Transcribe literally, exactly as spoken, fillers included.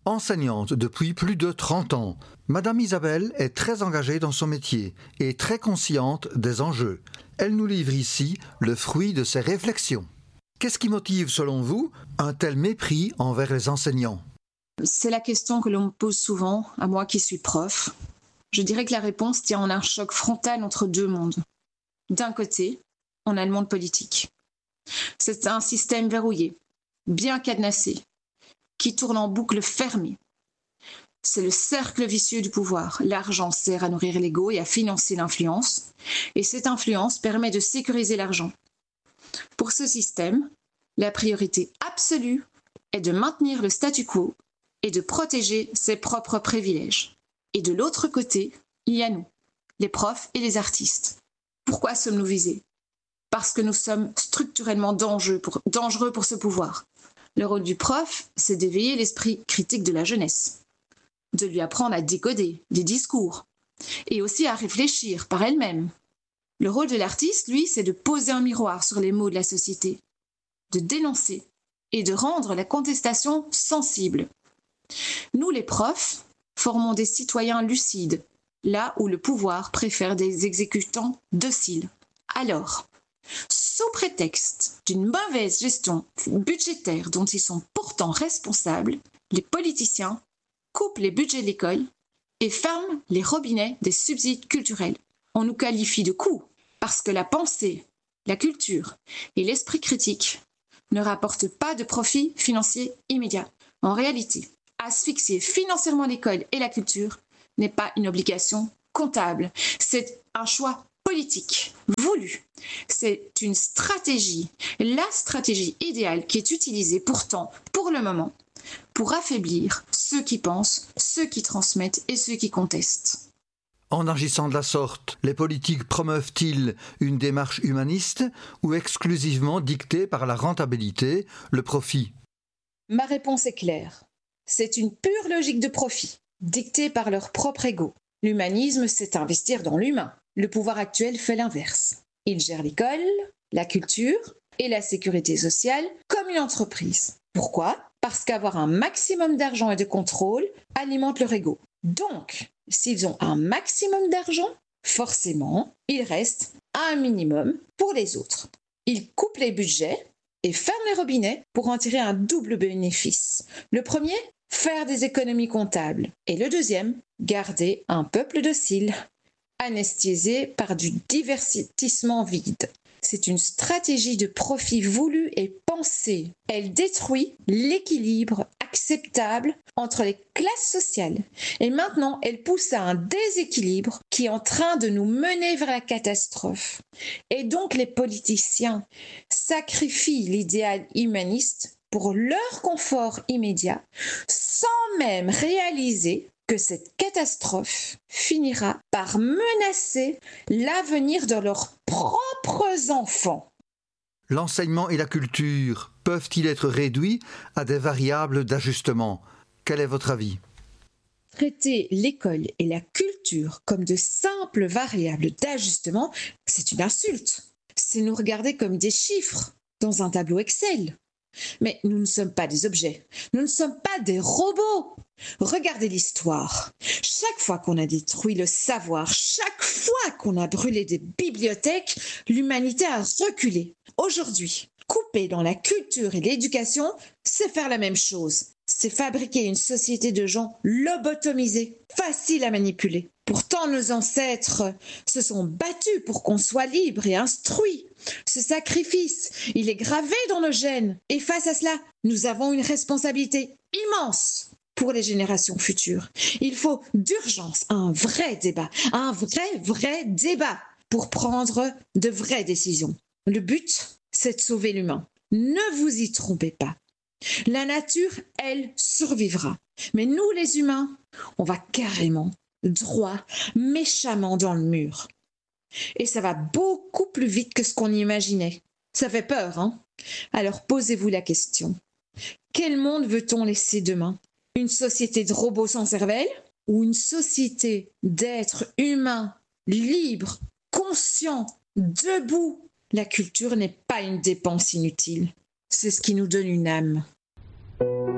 Enseignante depuis plus de trente ans, Madame Isabelle est très engagée dans son métier et très consciente des enjeux. Elle nous livre ici le fruit de ses réflexions. Qu'est-ce qui motive, selon vous, un tel mépris envers les enseignants ? C'est la question que l'on me pose souvent, à moi qui suis prof. Je dirais que la réponse tient en un choc frontal entre deux mondes. D'un côté, on a le monde politique. C'est un système verrouillé, bien cadenassé, qui tourne en boucle fermée. C'est le cercle vicieux du pouvoir. L'argent sert à nourrir l'ego et à financer l'influence, et cette influence permet de sécuriser l'argent. Pour ce système, la priorité absolue est de maintenir le statu quo et de protéger ses propres privilèges. Et de l'autre côté, il y a nous, les profs et les artistes. Pourquoi sommes-nous visés ? Parce que nous sommes structurellement dangereux pour, dangereux pour ce pouvoir. Le rôle du prof, c'est d'éveiller l'esprit critique de la jeunesse, de lui apprendre à décoder des discours et aussi à réfléchir par elle-même. Le rôle de l'artiste, lui, c'est de poser un miroir sur les maux de la société, de dénoncer et de rendre la contestation sensible. Nous, les profs, formons des citoyens lucides, là où le pouvoir préfère des exécutants dociles. Alors, sous prétexte d'une mauvaise gestion budgétaire dont ils sont pourtant responsables, les politiciens coupent les budgets de l'école et ferment les robinets des subsides culturels. On nous qualifie de coups parce que la pensée, la culture et l'esprit critique ne rapportent pas de profit financier immédiat. En réalité, asphyxier financièrement l'école et la culture n'est pas une obligation comptable. C'est un choix politique voulu. C'est une stratégie, la stratégie idéale qui est utilisée pourtant, pour le moment, pour affaiblir ceux qui pensent, ceux qui transmettent et ceux qui contestent. En agissant de la sorte, les politiques promeuvent-ils une démarche humaniste ou exclusivement dictée par la rentabilité, le profit ? Ma réponse est claire. C'est une pure logique de profit, dictée par leur propre ego. L'humanisme, c'est investir dans l'humain. Le pouvoir actuel fait l'inverse. Il gère l'école, la culture et la sécurité sociale comme une entreprise. Pourquoi ? Parce qu'avoir un maximum d'argent et de contrôle alimente leur ego. Donc, s'ils ont un maximum d'argent, forcément, il reste un minimum pour les autres. Ils coupent les budgets et ferment les robinets pour en tirer un double bénéfice. Le premier, faire des économies comptables. Et le deuxième, garder un peuple docile, anesthésié par du divertissement vide. C'est une stratégie de profit voulue et pensée. Elle détruit l'équilibre acceptable entre les classes sociales. Et maintenant, elle pousse à un déséquilibre qui est en train de nous mener vers la catastrophe. Et donc, les politiciens sacrifient l'idéal humaniste pour leur confort immédiat, sans même réaliser que cette catastrophe finira par menacer l'avenir de leurs propres enfants. L'enseignement et la culture peuvent-ils être réduits à des variables d'ajustement ? Quel est votre avis ? Traiter l'école et la culture comme de simples variables d'ajustement, c'est une insulte. C'est nous regarder comme des chiffres dans un tableau Excel. Mais nous ne sommes pas des objets, nous ne sommes pas des robots. Regardez l'histoire. Chaque fois qu'on a détruit le savoir, chaque fois qu'on a brûlé des bibliothèques, l'humanité a reculé. Aujourd'hui, couper dans la culture et l'éducation, c'est faire la même chose. C'est fabriquer une société de gens lobotomisés, faciles à manipuler. Pourtant, nos ancêtres se sont battus pour qu'on soit libre et instruit. Ce sacrifice, il est gravé dans nos gènes. Et face à cela, nous avons une responsabilité immense pour les générations futures. Il faut d'urgence un vrai débat, un vrai, vrai débat pour prendre de vraies décisions. Le but, c'est de sauver l'humain. Ne vous y trompez pas. La nature, elle, survivra. Mais nous, les humains, on va carrément, droit, méchamment dans le mur. Et ça va beaucoup plus vite que ce qu'on imaginait. Ça fait peur, hein ? Alors posez-vous la question. Quel monde veut-on laisser demain ? Une société de robots sans cervelle ? Ou une société d'êtres humains, libres, conscients, debout ? La culture n'est pas une dépense inutile. C'est ce qui nous donne une âme.